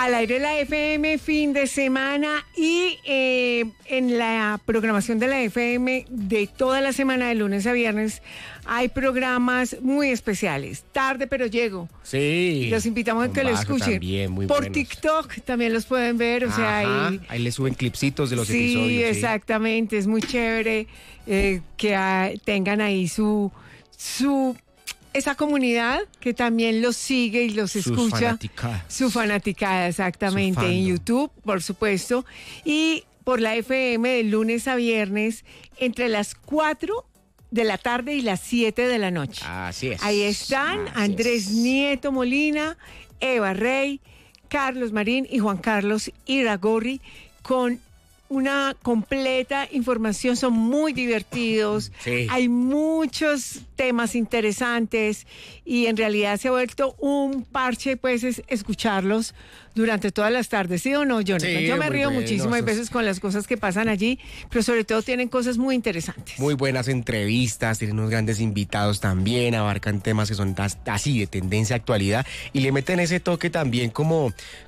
Al aire la FM fin de semana y en la programación de la FM de toda la semana de lunes a viernes hay programas muy especiales. Tarde pero llego. Sí. Los invitamos a que lo escuchen. También, muy por buenos. TikTok también los pueden ver. O sea, ahí les suben clipsitos de los sí, episodios. Sí, exactamente. Es muy chévere que tengan ahí esa comunidad que también los sigue y los escucha. Su fanaticada, exactamente. En YouTube, por supuesto. Y por la FM de lunes a viernes entre las 4 de la tarde y las 7 de la noche. Así es. Ahí están Andrés Nieto Molina, Eva Rey, Carlos Marín y Juan Carlos Iragorri con una completa información. Son muy divertidos, sí. Hay muchos temas interesantes y en realidad se ha vuelto un parche, pues, escucharlos durante todas las tardes, ¿sí o no, Jonathan? Sí, yo me río muchísimo, hay esos... veces con las cosas que pasan allí, pero sobre todo tienen cosas muy interesantes. Muy buenas entrevistas, tienen unos grandes invitados también, abarcan temas que son así de tendencia, actualidad, y le meten ese toque también como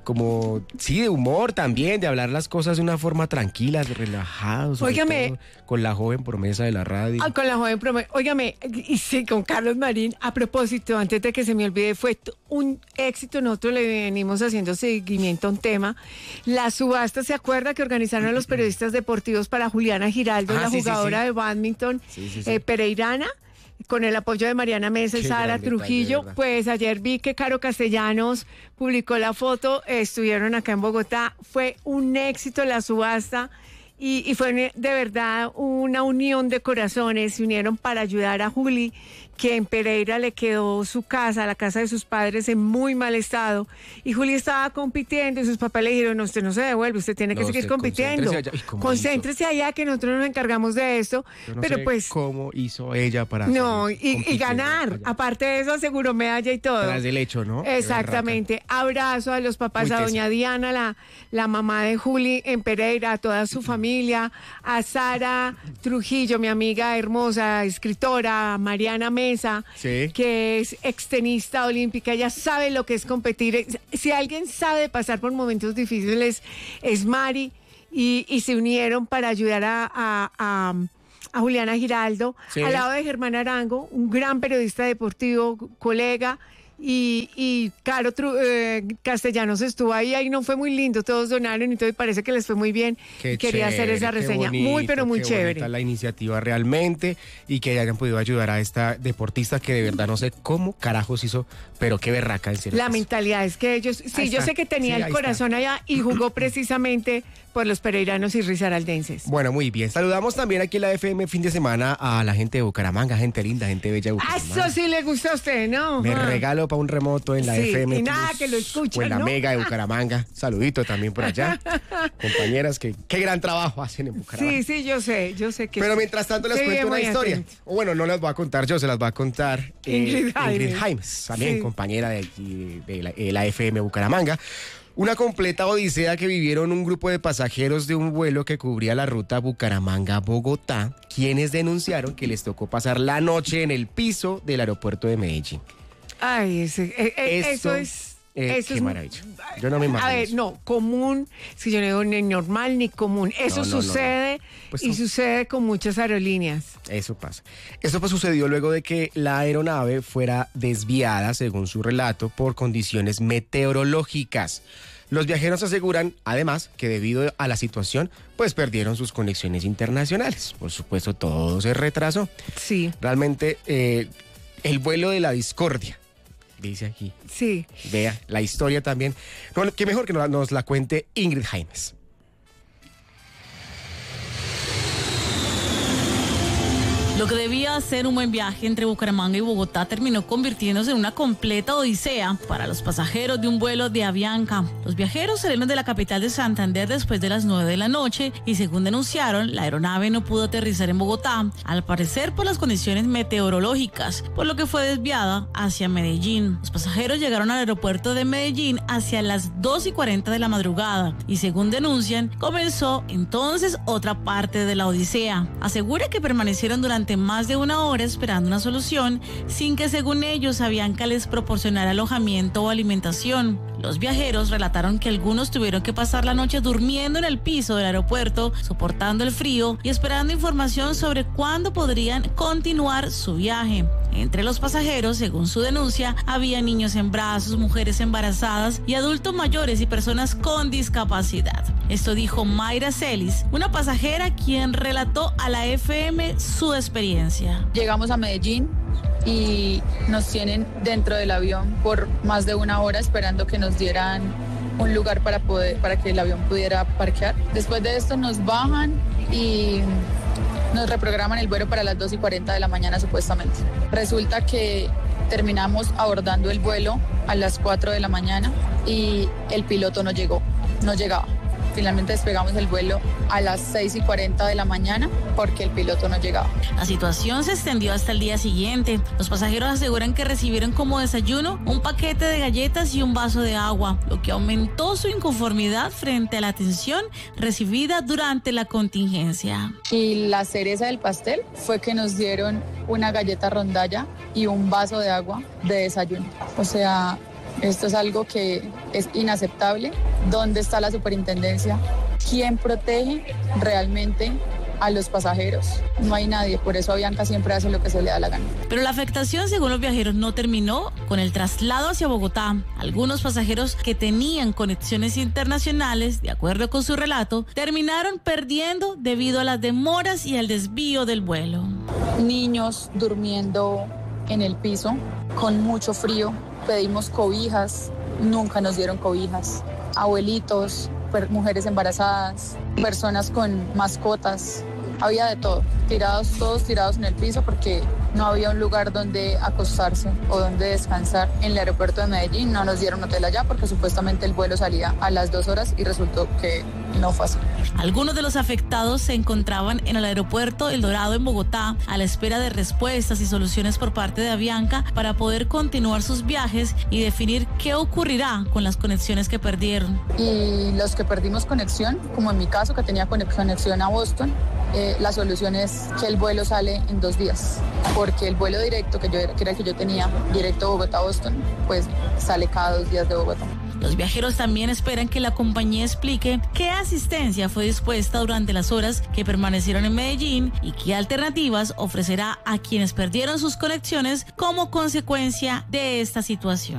sí, de humor también, de hablar las cosas de una forma tranquila, relajados. Óigame. Con la joven promesa de la radio. Con la joven promesa. Óigame, y sí, con Carlos Marín, a propósito, antes de que se me olvide, fue un éxito, nosotros le venimos haciendo seguimiento a un tema. La subasta, ¿se acuerda que organizaron los periodistas deportivos para Juliana Giraldo, la jugadora de bádminton pereirana? Con el apoyo de Mariana Mesa y Sara Trujillo, pues ayer vi que Caro Castellanos publicó la foto, estuvieron acá en Bogotá, fue un éxito la subasta y fue de verdad una unión de corazones, se unieron para ayudar a Juli, que en Pereira le quedó su casa, la casa de sus padres, en muy mal estado. Y Juli estaba compitiendo y sus papás le dijeron, no, usted no se devuelve, usted tiene que seguir compitiendo. Concéntrese allá que nosotros nos encargamos de esto. Pero pues ¿cómo hizo ella para y ganar? Allá. Aparte de eso, aseguró medalla y todo. Tras del hecho, ¿no? Exactamente. Abrazo a los papás, a doña Diana, la mamá de Juli en Pereira, a toda su familia, a Sara Trujillo, mi amiga hermosa, escritora, a Mariana Mesa, que es extenista olímpica, ella sabe lo que es competir. Si alguien sabe pasar por momentos difíciles es Mari, y se unieron para ayudar a Juliana Giraldo, al lado de Germán Arango, un gran periodista deportivo, colega, y Caro Castellanos estuvo ahí no fue muy lindo, todos donaron y todo, y parece que les fue muy bien. Quería hacer esa reseña, bonito, muy pero muy chévere la iniciativa realmente, y que hayan podido ayudar a esta deportista que de verdad no sé cómo carajos hizo, pero qué berraca, en serio. La mentalidad es que ellos, yo sé que tenía el corazón allá y jugó precisamente por los pereiranos y risaraldenses. Bueno, muy bien. Saludamos también aquí en la FM fin de semana a la gente de Bucaramanga, gente linda, gente bella de Bucaramanga. Eso sí le gusta a usted, ¿no? Me regalo para un remoto en la FM. Y nada, que lo escuchen, o en la ¿no? Mega de Bucaramanga. Saludito también por allá. Compañeras, qué gran trabajo hacen en Bucaramanga. Sí, yo sé que... Pero mientras tanto les cuento una historia. O bueno, no las voy a contar yo, se las va a contar Ingrid Jaimes, también compañera de la FM Bucaramanga. Una completa odisea que vivieron un grupo de pasajeros de un vuelo que cubría la ruta Bucaramanga-Bogotá, quienes denunciaron que les tocó pasar la noche en el piso del aeropuerto de Medellín. Ay, eso es... Qué maravilla. Yo no me imagino. A ver, no, común, si yo no digo ni normal ni común. Eso sucede pues y sucede con muchas aerolíneas. Eso pasa. Esto pues sucedió luego de que la aeronave fuera desviada, según su relato, por condiciones meteorológicas. Los viajeros aseguran, además, que debido a la situación, pues perdieron sus conexiones internacionales. Por supuesto, todo se retrasó. Sí. Realmente, el vuelo de la discordia, dice aquí. Sí. Vea, la historia también. No, qué mejor que nos la cuente Ingrid Jaimes. Lo que debía ser un buen viaje entre Bucaramanga y Bogotá terminó convirtiéndose en una completa odisea para los pasajeros de un vuelo de Avianca. Los viajeros salieron de la capital de Santander después de las 9 de la noche y, según denunciaron, la aeronave no pudo aterrizar en Bogotá, al parecer por las condiciones meteorológicas, por lo que fue desviada hacia Medellín. Los pasajeros llegaron al aeropuerto de Medellín hacia las 2:40 de la madrugada y, según denuncian, comenzó entonces otra parte de la odisea. Asegura que permanecieron durante más de una hora esperando una solución sin que, según ellos, Avianca les proporcionara alojamiento o alimentación. Los viajeros relataron que algunos tuvieron que pasar la noche durmiendo en el piso del aeropuerto, soportando el frío y esperando información sobre cuándo podrían continuar su viaje. Entre los pasajeros, según su denuncia, había niños en brazos, mujeres embarazadas y adultos mayores y personas con discapacidad. Esto dijo Mayra Celis, una pasajera quien relató a la FM su experiencia. Llegamos a Medellín y nos tienen dentro del avión por más de 1 hora esperando que nos dieran un lugar para que el avión pudiera parquear. Después de esto nos bajan y nos reprograman el vuelo para las 2:40 de la mañana supuestamente. Resulta que terminamos abordando el vuelo a las 4 de la mañana y el piloto no llegaba. Finalmente despegamos el vuelo a las 6:40 de la mañana porque el piloto no llegaba. La situación se extendió hasta el día siguiente. Los pasajeros aseguran que recibieron como desayuno un paquete de galletas y un vaso de agua, lo que aumentó su inconformidad frente a la atención recibida durante la contingencia. Y la cereza del pastel fue que nos dieron una galleta rondalla y un vaso de agua de desayuno. O sea, esto es algo que es inaceptable. ¿Dónde está la superintendencia? ¿Quién protege realmente a los pasajeros? No hay nadie, por eso Avianca siempre hace lo que se le da la gana. Pero la afectación, según los viajeros, no terminó con el traslado hacia Bogotá. Algunos pasajeros que tenían conexiones internacionales, de acuerdo con su relato, terminaron perdiendo debido a las demoras y al desvío del vuelo. Niños durmiendo en el piso con mucho frío. Pedimos cobijas, nunca nos dieron cobijas. Abuelitos, mujeres embarazadas, personas con mascotas, había de todo, todos tirados en el piso porque no había un lugar donde acostarse o donde descansar. En el aeropuerto de Medellín no nos dieron hotel allá porque supuestamente el vuelo salía a las 2 horas y resultó que no fue así. Algunos de los afectados se encontraban en el aeropuerto El Dorado en Bogotá a la espera de respuestas y soluciones por parte de Avianca para poder continuar sus viajes y definir qué ocurrirá con las conexiones que perdieron. Y los que perdimos conexión, como en mi caso que tenía conexión a Boston, la solución es que el vuelo sale en 2 días, porque el vuelo directo que era el que yo tenía, directo Bogotá-Boston, pues sale cada 2 días de Bogotá. Los viajeros también esperan que la compañía explique qué asistencia fue dispuesta durante las horas que permanecieron en Medellín y qué alternativas ofrecerá a quienes perdieron sus conexiones como consecuencia de esta situación.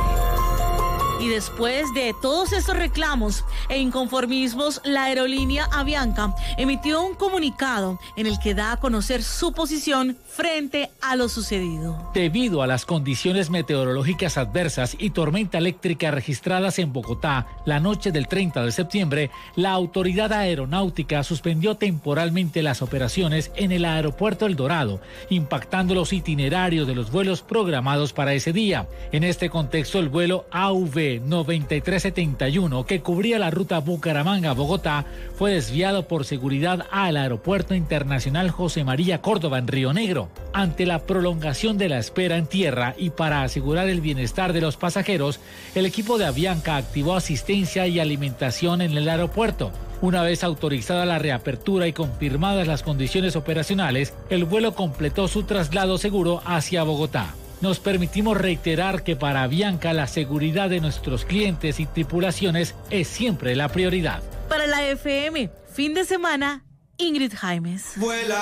Y después de todos estos reclamos e inconformismos, la aerolínea Avianca emitió un comunicado en el que da a conocer su posición frente a lo sucedido. Debido a las condiciones meteorológicas adversas y tormenta eléctrica registradas en Bogotá la noche del 30 de septiembre, la autoridad aeronáutica suspendió temporalmente las operaciones en el aeropuerto El Dorado, impactando los itinerarios de los vuelos programados para ese día. En este contexto, el vuelo AV 9371, que cubría la ruta Bucaramanga-Bogotá, fue desviado por seguridad al Aeropuerto Internacional José María Córdoba en Río Negro. Ante la prolongación de la espera en tierra y para asegurar el bienestar de los pasajeros, el equipo de Avianca activó asistencia y alimentación en el aeropuerto. Una vez autorizada la reapertura y confirmadas las condiciones operacionales, el vuelo completó su traslado seguro hacia Bogotá. Nos permitimos reiterar que para Avianca la seguridad de nuestros clientes y tripulaciones es siempre la prioridad. Para la FM, fin de semana, Ingrid Jaimes.